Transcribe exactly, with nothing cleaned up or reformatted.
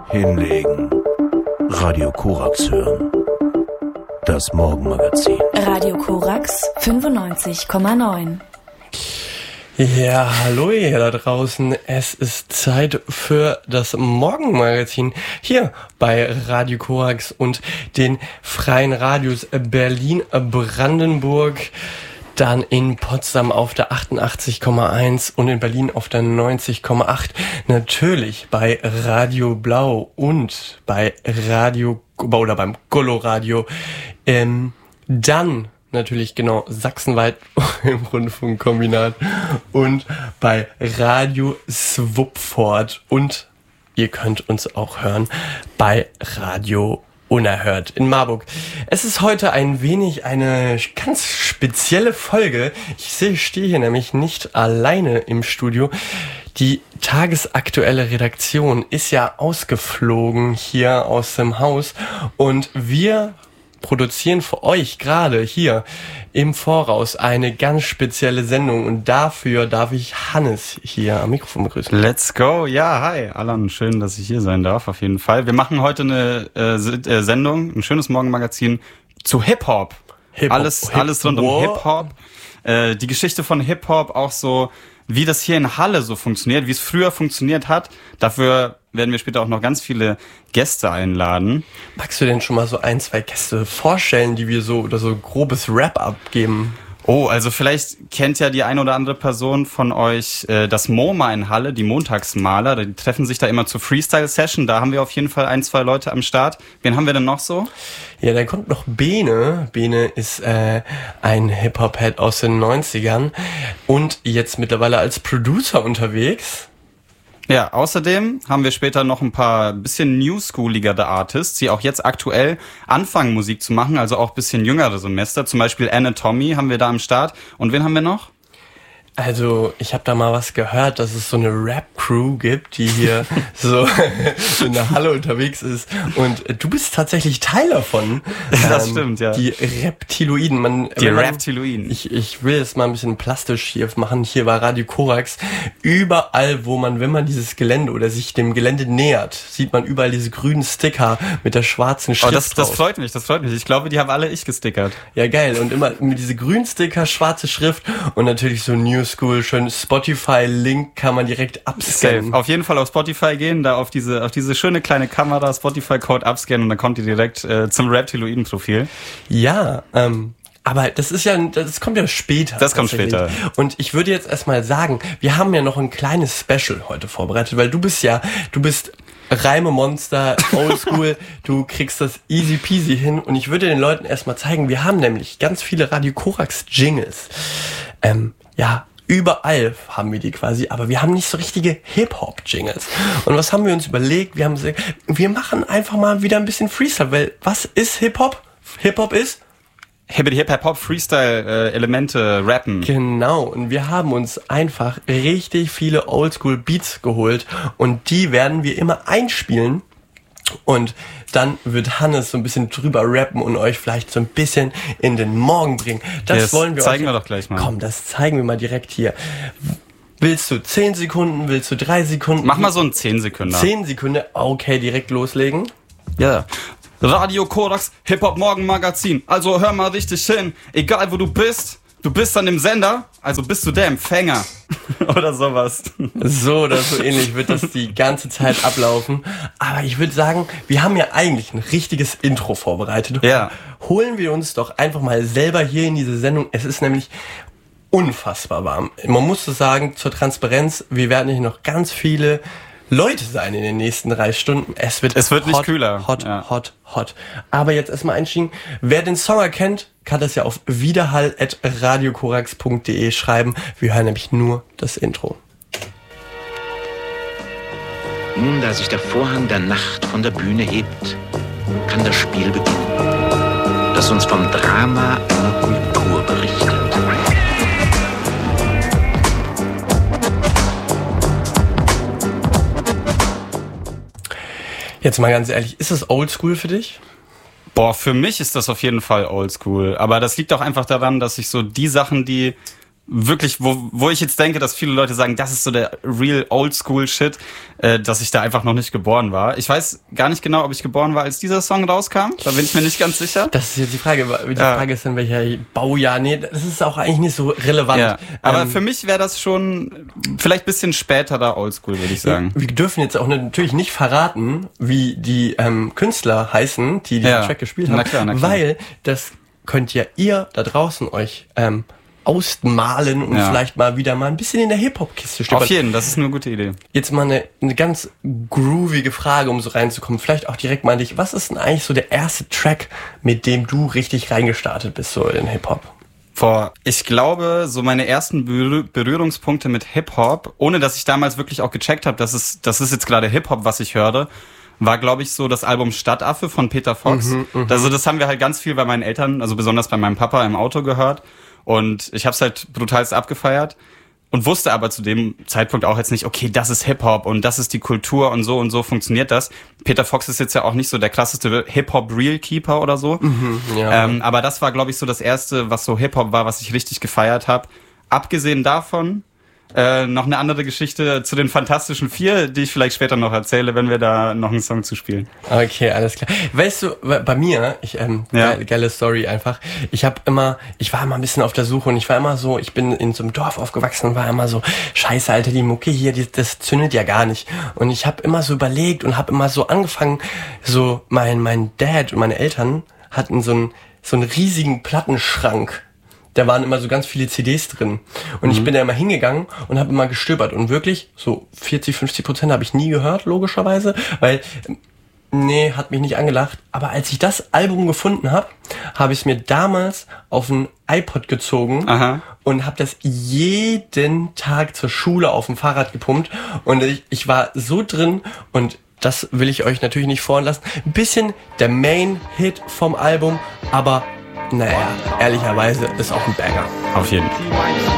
Hinlegen. Radio Korax hören. Das Morgenmagazin. Radio Korax fünfundneunzig Komma neun. Ja, hallo ihr da draußen. Es ist Zeit für das Morgenmagazin hier bei Radio Korax und den freien Radios Berlin, Brandenburg, dann in Potsdam auf der achtundachtzig Komma eins und in Berlin auf der neunzig Komma acht. Natürlich bei Radio Blau und bei Radio oder beim Coloradio. Ähm, dann natürlich genau sachsenweit im Rundfunkkombinat und bei Radio Swupfort. Und ihr könnt uns auch hören bei Radio Unerhört in Marburg. Es ist heute ein wenig eine ganz spezielle Folge. Ich sehe, stehe hier nämlich nicht alleine im Studio. Die tagesaktuelle Redaktion ist ja ausgeflogen hier aus dem Haus und wir produzieren für euch gerade hier im Voraus eine ganz spezielle Sendung und dafür darf ich Hannes hier am Mikrofon begrüßen. Let's go. Ja, hi Alan, schön, dass ich hier sein darf, auf jeden Fall. Wir machen heute eine äh, Sendung, ein schönes Morgenmagazin zu Hip-Hop. Hip-Hop. Alles, Hip- alles rund um wow. Hip-Hop. Äh, die Geschichte von Hip-Hop, auch so, wie das hier in Halle so funktioniert, wie es früher funktioniert hat. Dafür werden wir später auch noch ganz viele Gäste einladen. Magst du denn schon mal so ein, zwei Gäste vorstellen, die wir so oder so grobes Wrap-up geben? Oh, also vielleicht kennt ja die eine oder andere Person von euch äh, das MoMA in Halle, die Montagsmaler. Die treffen sich da immer zur Freestyle-Session. Da haben wir auf jeden Fall ein, zwei Leute am Start. Wen haben wir denn noch so? Ja, da kommt noch Bene. Bene ist äh, ein Hip-Hop-Head aus den neunzigern und jetzt mittlerweile als Producer unterwegs. Ja, außerdem haben wir später noch ein paar bisschen newschooligere Artists, die auch jetzt aktuell anfangen Musik zu machen, also auch ein bisschen jüngere Semester. Zum Beispiel Anatomy haben wir da am Start. Und wen haben wir noch? Also, ich habe da mal was gehört, dass es so eine Rap-Crew gibt, die hier so in der Halle unterwegs ist. Und du bist tatsächlich Teil davon. Das ähm, stimmt, ja. Die Reptiloiden. Man, die man, Reptiloiden. Ich, ich will es mal ein bisschen plastisch hier machen, hier bei Radio Korax. Überall, wo man, wenn man dieses Gelände oder sich dem Gelände nähert, sieht man überall diese grünen Sticker mit der schwarzen Schrift Oh, das, das drauf. freut mich, das freut mich. Ich glaube, die haben alle ich gestickert. Ja, geil. Und immer mit diese grünen Sticker, schwarze Schrift und natürlich so New School, schön Spotify-Link kann man direkt abscannen. Safe. Auf jeden Fall auf Spotify gehen, da auf diese auf diese schöne kleine Kamera Spotify-Code abscannen und dann kommt ihr direkt äh, zum Reptiloiden-Profil. Ja, ähm, aber das ist ja, das kommt ja später. Das kommt später. Und ich würde jetzt erstmal sagen, wir haben ja noch ein kleines Special heute vorbereitet, weil du bist ja, du bist Reimemonster, Oldschool, du kriegst das easy peasy hin und ich würde den Leuten erstmal zeigen, wir haben nämlich ganz viele Radio Korax Jingles. Ähm, ja, überall haben wir die quasi, aber wir haben nicht so richtige Hip-Hop-Jingles. Und was haben wir uns überlegt? Wir haben gesagt, wir machen einfach mal wieder ein bisschen Freestyle, weil was ist Hip-Hop? Hip-Hop ist Hibbity Hip Hop Freestyle äh, Elemente rappen. Genau, und wir haben uns einfach richtig viele Oldschool Beats geholt und die werden wir immer einspielen. Und dann wird Hannes so ein bisschen drüber rappen und euch vielleicht so ein bisschen in den Morgen bringen. Das yes, wollen wir zeigen euch. wir doch gleich mal. Komm, das zeigen wir mal direkt hier. Willst du zehn Sekunden? Willst du drei Sekunden? Mach mal so einen zehn Sekunden. zehn Sekunden? Okay, direkt loslegen. Ja. Radio Korax Hip-Hop Morgenmagazin. Also hör mal richtig hin. Egal wo du bist, du bist an dem Sender, also bist du der Empfänger. Oder sowas. So oder so ähnlich wird das die ganze Zeit ablaufen. Aber ich würde sagen, wir haben ja eigentlich ein richtiges Intro vorbereitet. Ja. Holen wir uns doch einfach mal selber hier in diese Sendung. Es ist nämlich unfassbar warm. Man muss so sagen, zur Transparenz, wir werden hier noch ganz viele Leute sein in den nächsten drei Stunden. Es wird, es wird hot, nicht kühler. Hot, ja. hot, hot. Aber jetzt erstmal einsteigen. Wer den Song erkennt, kann das ja auf widerhall at radiokorax punkt de schreiben. Wir hören nämlich nur das Intro. Nun, da sich der Vorhang der Nacht von der Bühne hebt, kann das Spiel beginnen, das uns vom Drama einer Kultur berichtet. Jetzt mal ganz ehrlich, ist das Oldschool für dich? Boah, für mich ist das auf jeden Fall Oldschool. Aber das liegt auch einfach daran, dass ich so die Sachen, die wirklich, wo, wo ich jetzt denke, dass viele Leute sagen, das ist so der real Oldschool-Shit, äh, dass ich da einfach noch nicht geboren war. Ich weiß gar nicht genau, ob ich geboren war, als dieser Song rauskam. Da bin ich mir nicht ganz sicher. Das ist jetzt die Frage. Die ja. Frage ist dann, welcher Baujahr. Nee, das ist auch eigentlich nicht so relevant. Ja. Aber ähm, für mich wäre das schon vielleicht ein bisschen späterer Oldschool, würde ich sagen. Wir dürfen jetzt auch natürlich nicht verraten, wie die ähm, Künstler heißen, die diesen ja. Track gespielt haben. Na klar, na klar. Weil das könnt ja ihr da draußen euch ähm, ausmalen und ja. vielleicht mal wieder mal ein bisschen in der Hip-Hop-Kiste stöbern. Auf jeden, das ist eine gute Idee. Jetzt mal eine, eine ganz groovige Frage, um so reinzukommen. Vielleicht auch direkt mal an dich. Was ist denn eigentlich so der erste Track, mit dem du richtig reingestartet bist, so in Hip-Hop? Vor, ich glaube, so meine ersten Berührungspunkte mit Hip-Hop, ohne dass ich damals wirklich auch gecheckt habe, dass es, das ist jetzt gerade Hip-Hop, was ich höre, war, glaube ich, so das Album Stadtaffe von Peter Fox. Mhm, also das haben wir halt ganz viel bei meinen Eltern, also besonders bei meinem Papa im Auto gehört. Und ich habe es halt brutalst abgefeiert und wusste aber zu dem Zeitpunkt auch jetzt nicht, okay, das ist Hip-Hop und das ist die Kultur und so und so funktioniert das. Peter Fox ist jetzt ja auch nicht so der klassischste Hip-Hop-Real-Keeper oder so. Mhm, ja. ähm, aber das war, glaube ich, so das Erste, was so Hip-Hop war, was ich richtig gefeiert habe. Abgesehen davon Äh, noch eine andere Geschichte zu den Fantastischen Vier, die ich vielleicht später noch erzähle, wenn wir da noch einen Song zuspielen. Okay, alles klar. Weißt du, bei mir, ich ähm, ja. geile, geile Story einfach. Ich habe immer, ich war immer ein bisschen auf der Suche und ich war immer so, ich bin in so einem Dorf aufgewachsen und war immer so, scheiße, Alter, die Mucke hier, die, das zündet ja gar nicht. Und ich habe immer so überlegt und habe immer so angefangen, so mein mein Dad und meine Eltern hatten so einen so einen riesigen Plattenschrank. Da waren immer so ganz viele C Ds drin. Und mhm. ich bin da immer hingegangen und habe immer gestöbert. Und wirklich, so vierzig, fünfzig Prozent habe ich nie gehört, logischerweise. Weil, nee, hat mich nicht angelacht. Aber als ich das Album gefunden habe, habe ich es mir damals auf ein iPod gezogen. Aha. Und habe das jeden Tag zur Schule auf dem Fahrrad gepumpt. Und ich, ich war so drin und das will ich euch natürlich nicht voranlassen. Ein bisschen der Main-Hit vom Album, aber naja, ehrlicherweise ist auch ein Banger. Auf jeden Fall.